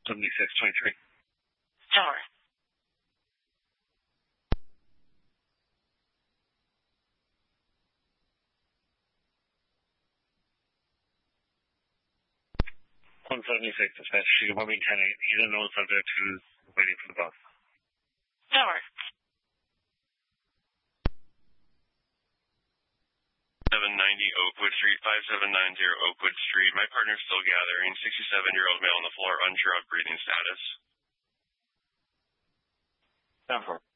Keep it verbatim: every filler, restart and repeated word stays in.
seventy-six twenty-three. Tower. one seventy-six, dispatch, Chicago Bombing ten eight. He's a known subject who's waiting for the bus. Tower. seven ninety Oakwood Street, five seven nine zero Oakwood Street. My partner's still gathering. sixty-seven-year-old male on the floor, unsure of breathing status. Down for